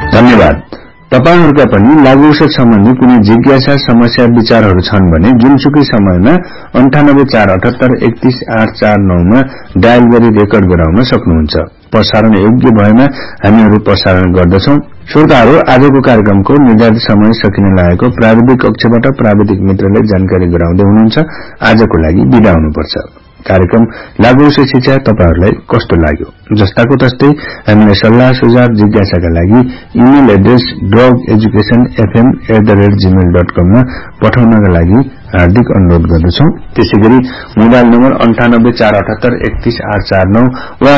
धन्यवाद। तपाईहरुका पनि लागू औषध सम्बन्धी कुनै जिज्ञासा समस्या विचारहरू छन् भने जुनसुकै समयमा 9848838849 मा डायल गरी रेकर्ड गराउन सक्नुहुन्छ। प्रसारण योग्य भएमा हामीहरू प्रसारण गर्दछौं। श्रोताहरू, आजको कार्यक्रमको निर्धारित समय सकिन लागेको प्राविधिक कक्षबाट प्राविधिक मित्रले जानकारी गराउँदै हुनुहुन्छ। आजको लागि बिदा हुनुपर्छ। कार्यक्रम लागू औषध शिक्षा तपाईहरुलाई कस्तो लाग्यो? जस्ताको तस्तै हामीले सल्लाह सुझाव जिज्ञासाका लागि इमेल एड्रेस drugsfm@gmail.com मा पठाउनका लागि हार्दिक अनुरोध गर्दछौं। त्यसैगरी मोबाइल नम्बर 9848838849 वा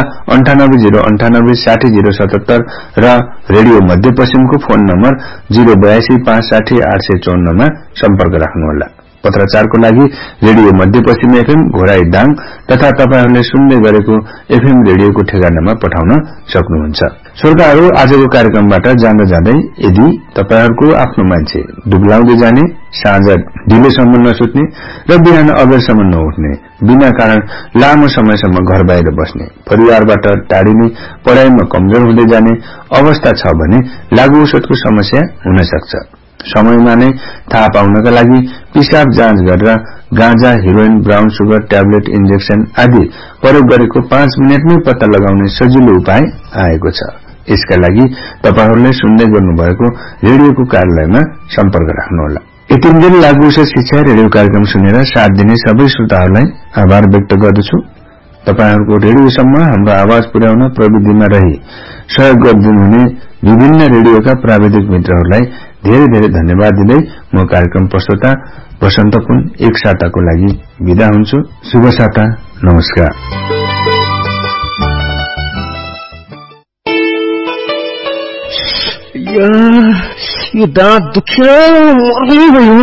9809860077 र रेडियो मध्यपश्चिमको फोन नम्बर 082560854 मा सम्पर्क राख्नुहोला। पत्राचारको लागि रेडियो मध्यपश्चिम एफएम घोराई दाङ तथा तपाईहरुले सुन्दै गरेको एफएम रेडियोको ठेगानामा पठाउन सक्नुहुन्छ। श्रोताहरू, आजको कार्यक्रमबाट जाँदा जाँदै यदि तपाईहरुको आफ्नो मान्छे दुब्लाउँदै जाने, साँझ ढिलोसम्म नसुत्ने र बिहान अबेरसम्म नउठ्ने, बिना कारण लामो समयसम्म घर बाहिर बस्ने, परिवारबाट टाढिने, पढाइमा कमजोर हुँदै जाने अवस्था छ भने लागू औषधको समस्या हुन सक्छ। समयमा नै थाहा पाउनका लागि पिसाब जाँच गरेर गाँजा, heroin, brown sugar, tablet, injection आदि प्रयोग गरेको 5 मिनेटमै पत्ता लगाउने सजिलो उपाय आएको छ। यसका लागि तपाईहरुले सुन्दै गर्नुभएको रेडियोको कार्यालयमा सम्पर्क राख्नुहोला। यतिन्जेल लागू औषध शिक्षा रेडियो कार्यक्रम सुनेर साथ दिने सबै श्रोताहरूलाई आभार व्यक्त गर्दछु। तपाईहरुको रेडियोसम्म हाम्रो आवाज पुर्याउन प्रविधिमा रही सहयोग गर्नुहुने विभिन्न रेडियोका प्राविधिक मित्रहरूलाई धेरै धेरै धन्यवाद दिँदै म कार्यक्रम प्रस्तोता वसन्त पुन एक साताको लागि बिदा हुन्छु। शुभ साता, नमस्कार। यो दाँत दुख्यो, मर्नै भयो।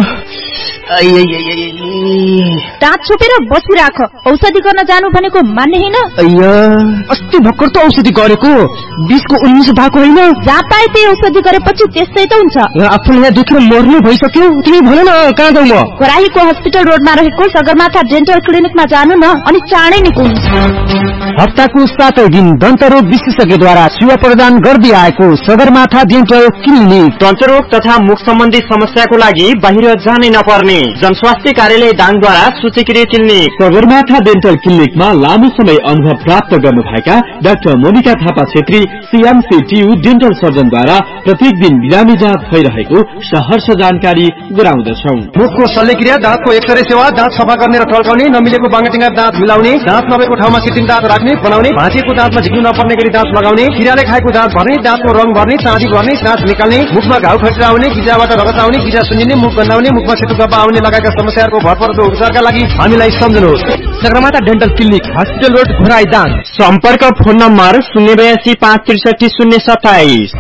दाँत छोपेर बसिराख। औषधि गर्न जानु भनेको मान्ने हैन? अस्ति भर्खर त औषधि गरेको, 20 को 19 भएको होइन। जहाँ पाए त्यही औषधि गरेपछि त्यस्तै त हुन्छ। आफूले यहाँ दुखेर मर्नु भइसक्यो। तिमी भन न, कहाँ जाऊ म? कराहीको हस्पिटल रोडमा रहेको सगरमाथा डेन्टल क्लिनिकमा जानु न, अनि चाँडै निको हुन्छ। हप्ताको 7 दिन दन्तरोग विशेषज्ञद्वारा सेवा प्रदान गर्दै आएको सगरमाथा डेन्टल क्लिनिक। दन्तरोग तथा मुख सम्बन्धी समस्याको लागि बाहिर जानै नपर्ने जनस्वास्थ्य कार्यालय दाङद्वारा सूचीकृत क्लिनिक। सगरमाथा डेन्टल क्लिनिकमा लामो समय अनुभव प्राप्त गर्नुभएका doctor Monika Thapa Chhetri, CMCTU dental सर्जनद्वारा प्रत्येक दिन बिरामी जाँच भइरहेको सहर्ष जानकारी गराउँदछौं। मुखको शल्यक्रिया, दाँतको एक्सरे सेवा, दाँत सफा गर्ने र टल्काउने, नमिलेको बाङ्गाटिङ्गा दाँत मिलाउने, दाँत नभएको ठाउँमा कृत्रिम दाँत राख्ने बनाउने, भाँचिएको दाँतमा झिक्नु नपर्ने गरी दाँत लगाउने, किराले खाएको दाँत भर्ने, दाँतको रङ भर्ने, चाँदी भर्ने, दाँत निकाल्ने, मुखमा घाउ खटिरा आउने, गिजाबाट रगत आउने, गिजा सुन्निने, मुख गन्हाउने, मुखमा सेतो गब्बा आउने लगायतका समस्याहरूको भरपर्दो उपचारका लागि हामीलाई सम्झनुहोस्। Sagarmatha dental clinic, hospital road, Ghorahi Dang. सम्पर्क फोन नम्बर 08256363027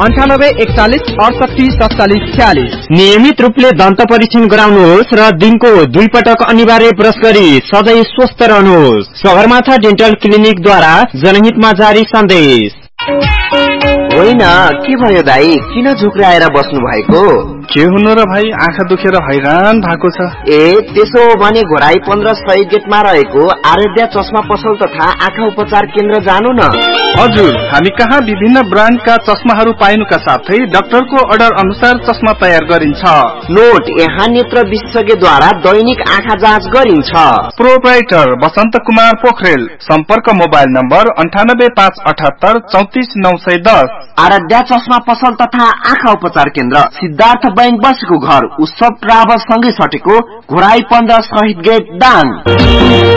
9841484746। नियमित रूपले दन्त परीक्षण गराउनुहोस् र दिनको 2 पटक अनिवार्य ब्रश गरी सधैँ स्वस्थ रहनुहोस्। सगरमाथा डेन्टल क्लिनिकद्वारा जनहितमा जारी सन्देश। होइन, के भयो दाई? किन झुक्राएर बस्नु भएको? के हुनु र भाइ, आँखा दुखेर हैरान भएको छ। त्यसो भने घोराई 15 सही गेटमा रहेको आराध्या चस्मा पसल तथा आँखा उपचार केन्द्र जानु न। हजुर, हामी कहाँ विभिन्न ब्रान्डका चस्माहरू पाइनुका साथै डाक्टरको अर्डर अनुसार चस्मा तयार गरिन्छ। नोट, यहाँ नेत्र विशेषज्ञद्वारा दैनिक आँखा जाँच गरिन्छ। प्रोप्राइटर वसन्त कुमार पोखरेल। सम्पर्क मोबाइल नम्बर 9857844910। आराध्या चस्मा पसल तथा आँखा उपचार केन्द्र, सिद्धार्थ बैंक बसेको घर, उत्सव ट्राभल सँगै सटेको घोराई 15 शहीद गेट दाङ।